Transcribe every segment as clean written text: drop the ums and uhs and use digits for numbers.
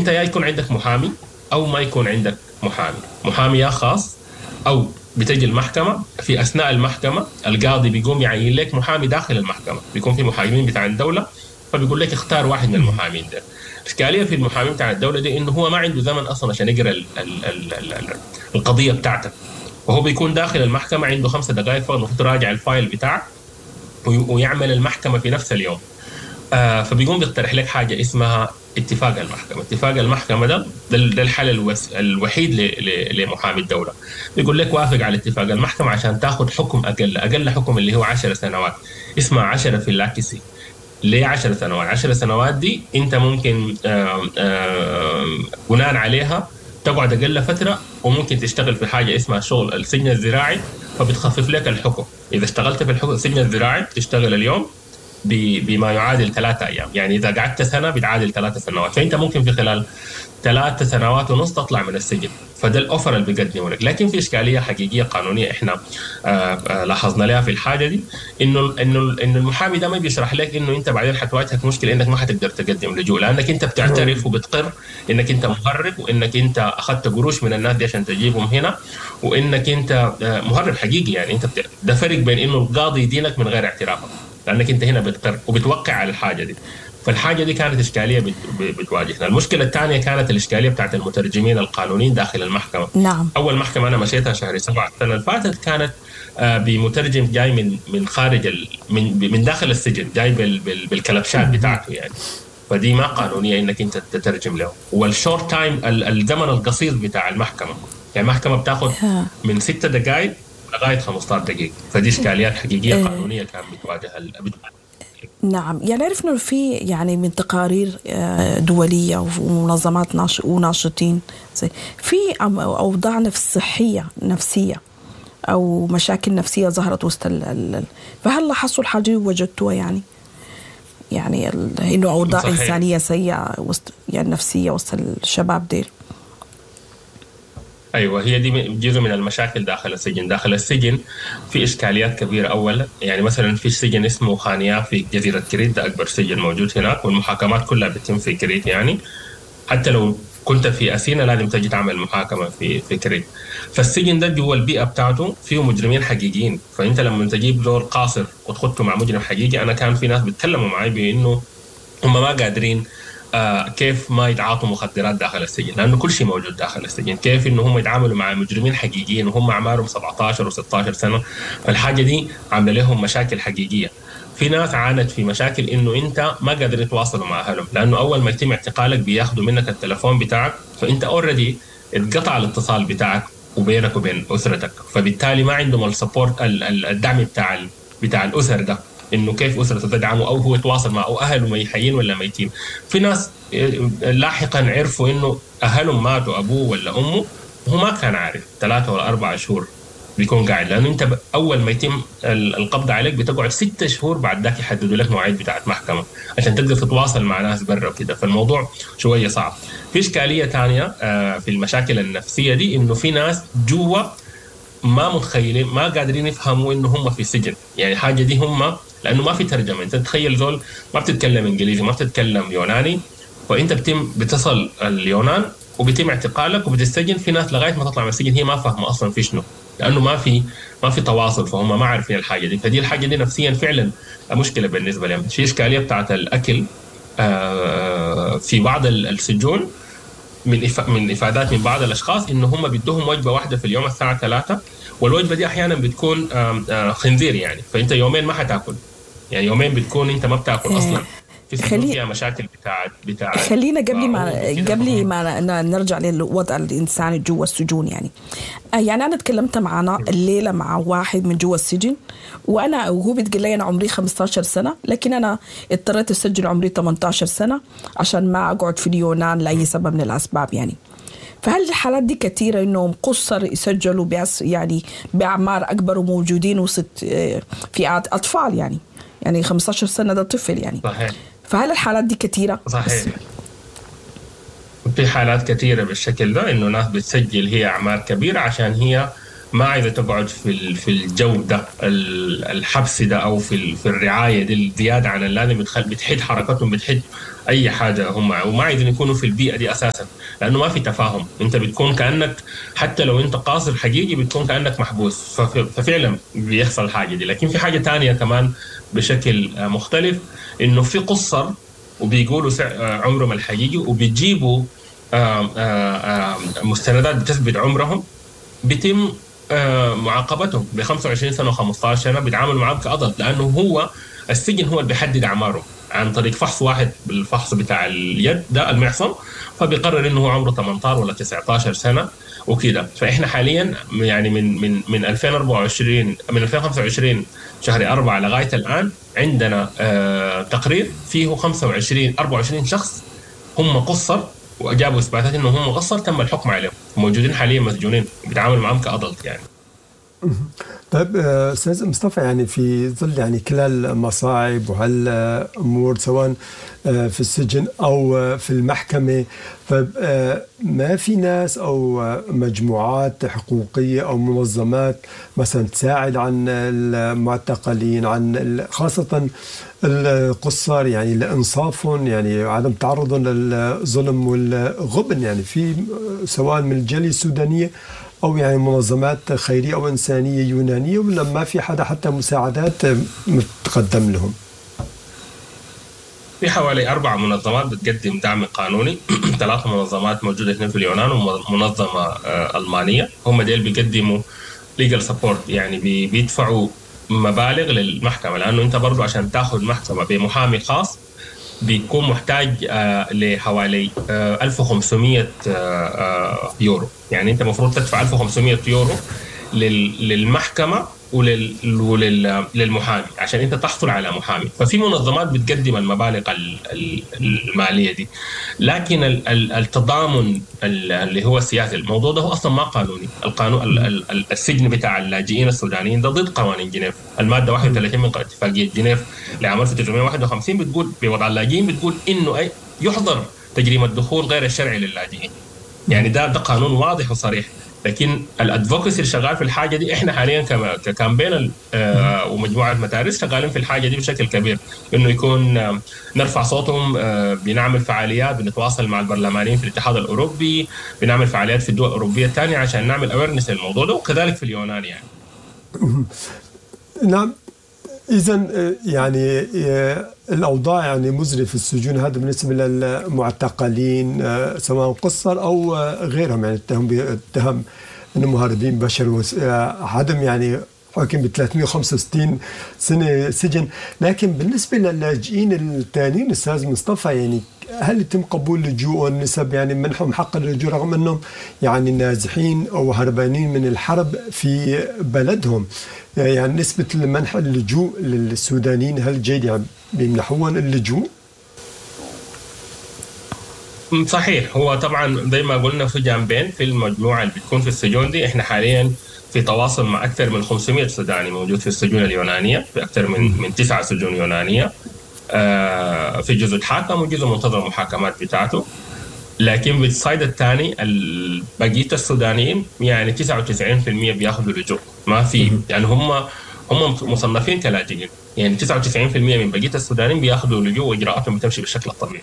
فانت يا يكون عندك محامي او ما يكون عندك محامي يا خاص، او بتجي المحكمة في أثناء المحكمة القاضي بيقوم يعين لك محامي داخل المحكمة، بيكون في محامين بتاع الدولة، فبيقول لك اختار واحد من المحامين ده. الإشكالية في المحامين بتاع الدولة دي إنه هو ما عنده زمن أصلا عشان يقرأ القضية بتاعتك، وهو بيكون داخل المحكمة عنده 5 دقائق فقط المفروض يراجع الفايل بتاعك ويعمل المحكمة في نفس اليوم. فبيقوم بيقترح لك حاجة اسمها اتفاق المحكمة. اتفاق المحكمة ده الحل الوحيد لمحامي الدولة. بيقول لك وافق على اتفاق المحكمة عشان تاخد حكم أقل حكم اللي هو 10 سنوات، اسمها 10 في اللاكسي. ليه 10 سنوات؟ 10 سنوات دي انت ممكن بناء عليها تقعد أقل فترة، وممكن تشتغل في حاجة اسمها شغل السجن الزراعي، فبتخفف لك الحكم. إذا اشتغلت في السجن الزراعي بتشتغل اليوم بما يعادل 3 أيام، يعني إذا قعدت سنة بتعادل 3 سنوات، فأنت ممكن في خلال 3 سنوات ونص تطلع من السجن. فده الأوفر اللي بيقدمه لك. لكن في إشكالية حقيقية قانونية إحنا لاحظنا لها في الحاجة دي، إنه المحامي ده ما بيشرح لك إنه أنت بعدين حتواجهك مشكلة إنك ما حتقدر تقدم لجوء، لأنك أنت بتعترف وبتقر إنك أنت مهرب، وإنك أنت أخذت قروش من الناس دي عشان تجيبهم هنا، وإنك أنت مهرب حقيقي. يعني أنت ده فرق بين إنه القاضي يدينك من غير اعترافك، لأنك أنت هنا بتقر وبتوقع على الحاجة دي. فالحاجة دي كانت إشكالية بتواجهنا. المشكلة الثانية كانت الإشكالية بتاعت المترجمين القانونيين داخل المحكمة. نعم. أول محكمة أنا مشيتها شهر 7 السنة اللي فاتت كانت بمترجم جاي من خارج من داخل السجن، جاي بالكلبشات بتاعته يعني. فدي ما قانونية إنك أنت تترجم له. والشورت تايم الزمن القصير بتاع المحكمة، يعني المحكمة بتاخد من 6 دقائق لغاية 15 دقيقة. فدي إشكاليات حقيقية قانونية كانت بتواجهها. نعم. يعني عرفنا في يعني من تقارير دولية ومنظمات وناشطين في أوضاع صحية نفسية أو مشاكل نفسية ظهرت وسط فهل لاحظتوا الحاجة وجدتوها يعني إنه أوضاع صحيح. إنسانية سيئة وسط يعني نفسية وسط الشباب ديل؟ أيوة، هي دي جزء من المشاكل داخل السجن. داخل السجن في إشكاليات كبيرة. أولا يعني مثلا في سجن اسمه خانيا في جزيرة كريت، ده أكبر سجن موجود هناك، والمحاكمات كلها بتتم في كريت. يعني حتى لو كنت في أثينا لازم تجي تعمل محاكمة في كريت. فالسجن ده جوا البيئة بتاعته فيه مجرمين حقيقيين، فأنت لما تجيب دور قاصر وتخطه مع مجرم حقيقي، أنا كان في ناس بيتكلموا معي بأنه هم ما قادرين كيف ما يتعاطوا مخدرات داخل السجن، لأنه كل شيء موجود داخل السجن. كيف إنه هم يتعاملوا مع مجرمين حقيقيين وهم أعمارهم 17 و16 سنة. فالحاجة دي عاملة لهم مشاكل حقيقية. في ناس عانت في مشاكل إنه أنت ما قادر يتواصلوا مع أهلهم، لأنه أول ما يتم اعتقالك بياخدوا منك التلفون بتاعك، فأنت أوريدي اتقطع الاتصال بتاعك وبينك وبين أسرتك، فبالتالي ما عندهم السبورت الدعم بتاع الأسر ده، إنه كيف أسرته تدعمه أو هو يتواصل مع أو أهله حيين ولا ميتين. في ناس لاحقا عرفوا إنه أهلهم ماتوا، أبوه ولا أمه، وهو ما كان عارف 3 ولا 4 شهور بيكون قاعد، لأنه أنت أول ما يتم القبض عليك بتقعد 6 شهور بعد ذاك يحددوا لك مواعيد بتاعت محكمة عشان تقدر تتواصل مع ناس برا وكده. فالموضوع شوية صعب. في إشكالية تانية في المشاكل النفسية دي، إنه في ناس جوا ما متخيلين، ما قادرين يفهموا إنه هم في سجن. يعني حاجة دي هم لأنه ما في ترجمة. أنت تتخيل زول ما بتتكلم إنجليزي، ما بتتكلم يوناني، وأنت بتصل اليونان وبيتم اعتقالك وبتستجن. في ناس لغاية ما تطلع من السجن هي ما فاهمة أصلا في شنو، لأنه ما في تواصل، فهم ما عارفين الحاجة دي. فدي الحاجة دي نفسيا فعلا مشكلة بالنسبة لهم. في إشكالية بتاعت الأكل في بعض السجون، من إفادات من بعض الأشخاص إنه هم بيدوهم وجبة واحدة في اليوم الساعة 3، والوجبة دي أحيانا بتكون خنزير يعني، فأنت يومين ما حتاكل، يعني يومين بتكون أنت ما بتاكل أصلا. فيها مشاكل بتاع خلينا قبل ما نرجع للوضع الإنساني جوا السجون. يعني أنا تكلمت معنا الليلة مع واحد من جوا السجن، وهو بتقول لي أنا عمري 15 سنة، لكن أنا اضطريت أسجل عمري 18 سنة عشان ما أقعد في اليونان لأي سبب من الأسباب. يعني فهل الحالات دي كثيرة إنهم قصر يسجلوا يعني بأعمار أكبر وموجودين وسط فئات أطفال، يعني 15 سنة ده طفل يعني. صحيح. فهل الحالات دي كثيرة؟ صحيح. في حالات كثيرة بالشكل ده، إنه ناس بتسجل هي أعمار كبيرة عشان هي ما عايزة تقعد في الجو ده الحبس ده أو في الرعاية دي الزيادة عن اللازم، بتحد حركتهم، بتحد أي حاجة هم، وما عايزين يكونوا في البيئة دي أساسا، لأنه ما في تفاهم. أنت بتكون كأنك حتى لو أنت قاصر حقيقي بتكون كأنك محبوس، ففعلا بيحصل حاجة دي. لكن في حاجة تانية كمان بشكل مختلف، إنه في قصر وبيقولوا عمرهم الحقيقي، وبيجيبوا مستندات بتثبت عمرهم، بيتم معاقبتهم ب 25 سنة و15 سنة، بيتعاملوا معاه كأضل، لأنه هو السجن هو اللي بيحدد أعماره عن طريق فحص واحد، بالفحص بتاع اليد ده المعصم، فبيقرر إنه هو عمره 18 ولا 19 سنة وكده. فإحنا حاليا يعني من 2024 من 2025 شهر 4 لغاية الآن عندنا تقرير فيه 24 شخص هم قصر، وجابوا اثباتات انهم هم قصر تم الحكم عليهم، موجودين حاليا مسجونين بيتعاملوا معهم كأدلت يعني. طيب استاذ مصطفى، يعني في ظل يعني كل المصاعب وهالامور سواء في السجن او في المحكمه، طيب ما في ناس او مجموعات حقوقيه او منظمات مثلا تساعد عن المعتقلين، عن خاصه القصار، يعني لانصافهم، يعني عدم تعرضهم للظلم والغبن، يعني في سواء من الجالية السودانيه أو يعني منظمات خيرية أو إنسانية يونانية، ولا ما في حدا حتى مساعدات متقدم لهم؟ في حوالي 4 منظمات بتقدم دعم قانوني 3 منظمات موجودة هنا في اليونان ومنظمة ألمانية، هم ديل بيقدموا legal support، يعني بيدفعوا مبالغ للمحكمة، لأنه أنت برضو عشان تاخذ محكمة بمحامي خاص بيكون محتاج لحوالي 1500 يورو، يعني انت المفروض تدفع 1500 يورو للمحكمة وللمحامي عشان انت تحصل على محامي. ففي منظمات بتقدم المبالغ المالية دي، لكن التضامن اللي هو السياسي، الموضوع ده هو اصلا ما قانوني. القانون السجن بتاع اللاجئين السودانيين ده ضد قوانين جنيف، المادة 31 من اتفاقية جنيف لعام 1951 بتقول بوضع اللاجئين، بتقول انه يحظر تجريم الدخول غير الشرعي للاجئين، يعني ده قانون واضح وصريح. لكن الادفوكسي اللي شغال في الحاجه دي، احنا حاليا ككامبين ومجموعه مدارس شغالين في الحاجه دي بشكل كبير، انه يكون نرفع صوتهم، بنعمل فعاليات، بنتواصل مع البرلمانيين في الاتحاد الاوروبي، بنعمل فعاليات في الدول الاوروبيه الثانيه عشان نعمل اويرنس للموضوع ده، وكذلك في اليونان يعني. نعم، إذن يعني الأوضاع يعني مزرية في السجون، هذا بالنسبة للمعتقلين سواء قصر أو غيرهم، يعني اتهم أنهم مهربين بشر، عدم يعني حكم ب 365 سنة سجن. لكن بالنسبة للاجئين الثانيين أستاذ مصطفى، يعني هل يتم قبول لجوءهم؟ نسب يعني منحهم حق اللجوء رغم أنهم يعني نازحين أو هربانين من الحرب في بلدهم؟ يعني نسبة منح اللجوء للسودانيين هل جيد، يعني بيمنحون اللجوء؟ صحيح، هو طبعا زي ما قلنا في جانبين في المجموعة اللي بتكون في السجون دي. احنا حاليا في تواصل مع أكثر من 500 سوداني موجود في السجون اليونانية، في أكثر من 9 سجون يونانية، في جزء اتحاكم وجزء منتظر المحاكمات بتاعته. لكن بالصيد الثاني بقية السودانيين يعني 99% بياخذوا لجوء، ما في يعني هم مصنفين كلاجئين، يعني 99% من بقية السودانيين بياخذوا لجوء وإجراءاتهم بتمشي بالشكل الطبيعي.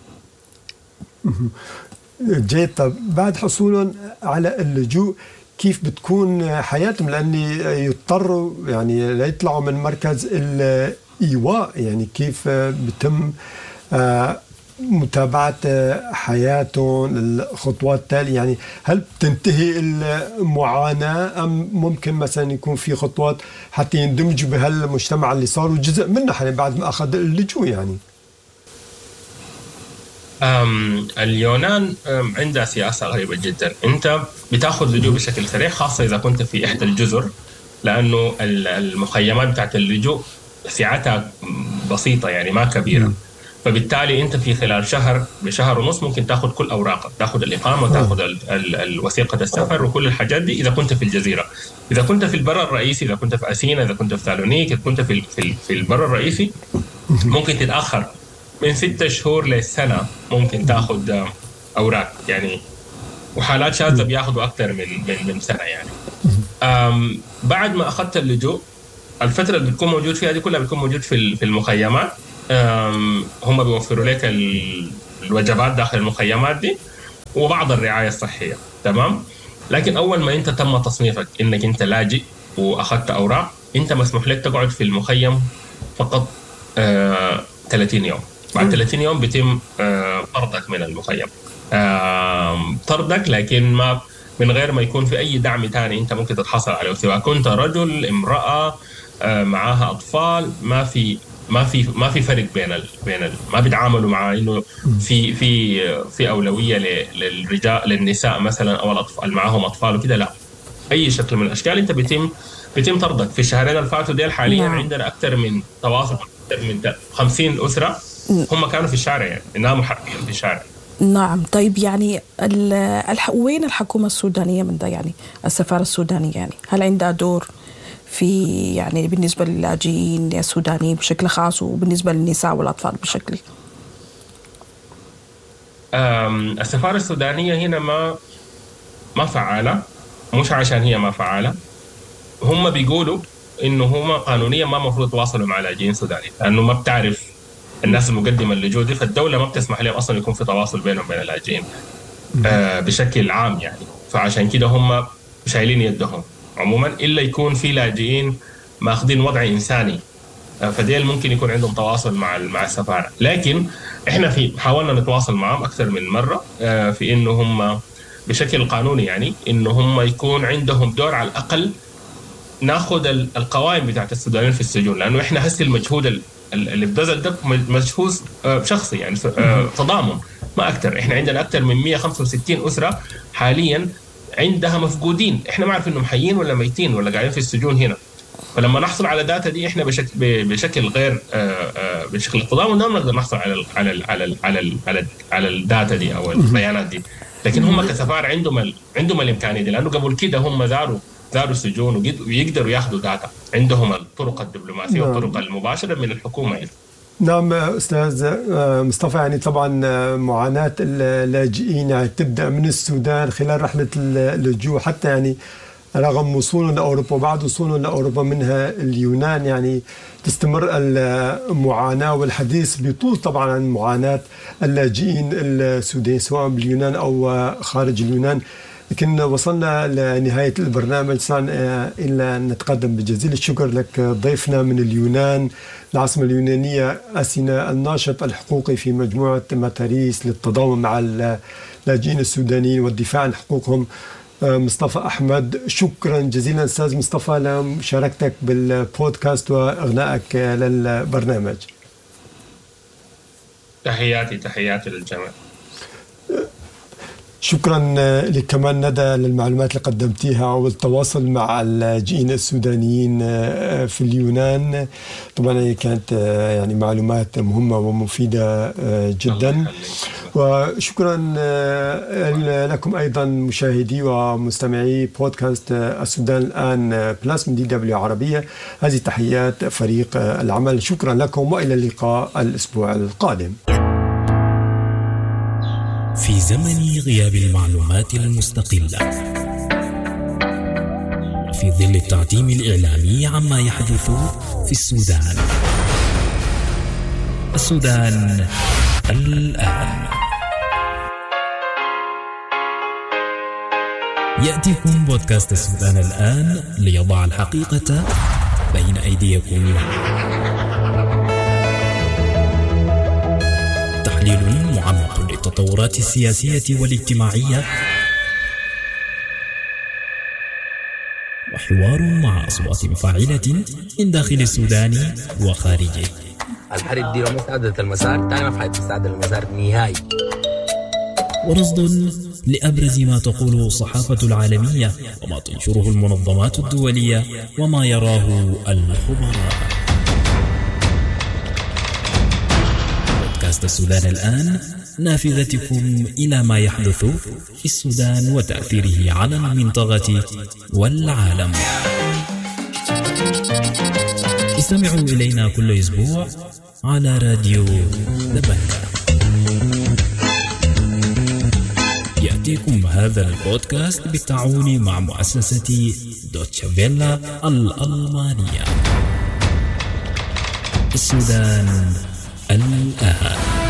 جيد. طب بعد حصولهم على اللجوء كيف بتكون حياتهم؟ لأن يضطروا يعني ليطلعوا من مركز الإيواء، يعني كيف بتم متابعة حياتهم، الخطوات التالية؟ يعني هل تنتهي المعاناة أم ممكن مثلا يكون في خطوات حتى يندمجوا بهالمجتمع اللي صاروا جزء منه يعني بعد ما أخذ اللجوء؟ يعني اليونان عندها سياسة غريبة جدا، أنت بتاخذ لجوء بشكل سريع، خاصة إذا كنت في إحدى الجزر، لأنه المخيمات بتاعت اللجوء سعتها بسيطة يعني ما كبيرة، فبالتالي أنت في خلال شهر ونص ممكن تاخذ كل أوراقك، تاخذ الإقامة وتاخذ الوثيقة السفر وكل الحاجات دي إذا كنت في الجزيرة. إذا كنت في البر الرئيسي، إذا كنت في أثينا، إذا كنت في ثالونيك، إذا كنت في البر الرئيسي، ممكن تتأخر من 6 شهور لسنة ممكن تاخذ أوراق يعني، وحالات شاذة بياخذوا أكثر من سنة يعني. بعد ما أخذت اللجوء، الفترة اللي بتكون موجود فيها دي كلها بتكون موجود في المخيمات. هم بيوفروا لك الوجبات داخل المخيمات دي وبعض الرعاية الصحية، تمام. لكن أول ما أنت تم تصنيفك إنك أنت لاجئ وأخذت أوراق، أنت مسموح لك تقعد في المخيم فقط 30 يوم. بعد 30 يوم بيتم طردك من المخيم، طردك، لكن ما من غير ما يكون في أي دعم تاني أنت ممكن تتحصل عليه، سواء كنت رجل، امرأة، معاها أطفال. ما في فرق بين ما بيتعاملوا مع إنه في أولوية للرجال، للنساء مثلا، أو الأطفال معاهم أطفال وكده. لا، أي شكل من الأشكال أنت بيتم طردك. في الشهرين اللي فاتوا ديل حاليا عندنا أكثر من تواصل، أكثر من 50 أسرة هم كانوا في الشارع، يعني إنهم حرفيا في الشارع. نعم. طيب يعني وين الحكومة السودانية من ده؟ يعني السفارة السودانية يعني هل عندها دور في يعني بالنسبة للاجئين السودانيين بشكل خاص، وبالنسبة للنساء والأطفال بشكل؟ السفارة السودانية هنا ما فعالة، مش عشان هي ما فعالة، هم بيقولوا إنه هم قانونيا ما مفروض يتواصلوا مع لاجئين سودانيين، لأنه ما بتعرف الناس المقدمة اللجوء دي، فالدولة ما بتسمح لهم أصلا يكون في تواصل بينهم وبين اللاجئين بشكل عام يعني. فعشان كده هم شايلين يدهم عموما، إلا يكون في لاجئين ماخذين وضع إنساني، فديل ممكن يكون عندهم تواصل مع السفارة. لكن إحنا حاولنا نتواصل معهم أكثر من مرة في إنه هم بشكل قانوني، يعني إنه هم يكون عندهم دور على الأقل ناخذ القوائم بتاعت السودانيين في السجون، لأنه إحنا هسه المجهود اللي بذل ده مجهود شخصي، يعني تضامن ما أكثر. إحنا عندنا أكثر من 165 أسرة حاليا عندها مفقودين، إحنا ما عارفين إنهم حيين ولا ميتين ولا قاعدين في السجون هنا. فلما نحصل على داتا دي إحنا بشكل غير بشكل التضامن ده نقدر نحصل على الداتا دي أو البيانات دي. لكن هم كسفارة عندهم الإمكانية دي، لأنه قبل كده هم زاروا السجون ويقدروا ياخذوا داتا، عندهم الطرق الدبلوماسية والطرق المباشرة من الحكومة. نعم أستاذ مصطفى، يعني طبعا معاناة اللاجئين يعني تبدأ من السودان خلال رحلة اللجوء، حتى يعني رغم وصولهم لأوروبا وبعد وصولهم لأوروبا منها اليونان، يعني تستمر المعاناة والحديث بيطول طبعا عن معاناة اللاجئين السودانيين سواء باليونان أو خارج اليونان. لكن وصلنا لنهاية البرنامج، إلا نتقدم بجزيل الشكر لك ضيفنا من اليونان، العاصمة اليونانية أثينا، الناشط الحقوقي في مجموعة ماتاريس للتضامن مع اللاجئين السودانيين والدفاع عن حقوقهم، مصطفى أحمد. شكرا جزيلا أستاذ مصطفى لمشاركتك بالبودكاست وإغنائك للبرنامج. تحياتي للجميع. شكرا لك كمان ندى للمعلومات اللي قدمتيها والتواصل مع اللاجئين السودانيين في اليونان. طبعا كانت يعني معلومات مهمة ومفيدة جدا. وشكرا لكم أيضا مشاهدي ومستمعي بودكاست السودان الآن بلاس من DW عربية. هذه تحيات فريق العمل، شكرا لكم وإلى اللقاء الأسبوع القادم. في زمن غياب المعلومات المستقلة، في ظل التعتيم الإعلامي عما يحدث في السودان الآن، يأتيكم بودكاست السودان الآن ليضع الحقيقة بين أيديكم. تحليل معمق للتطورات السياسية والاجتماعية، وحوار مع أصوات مفاعلة من داخل السودان وخارجه. الحرب دي لو ما ساعدت المسار تاني ما حيساعد المسار نهائي. ورصد لأبرز ما تقوله الصحافة العالمية وما تنشره المنظمات الدولية وما يراه الخبراء. بودكاست السودان الآن، نافذتكم إلى ما يحدث في السودان وتأثيره على المنطقة والعالم. استمعوا إلينا كل أسبوع على راديو دبنجة. يأتيكم هذا البودكاست بالتعاون مع مؤسسة دوتشه فيلا الألمانية. السودان الآن.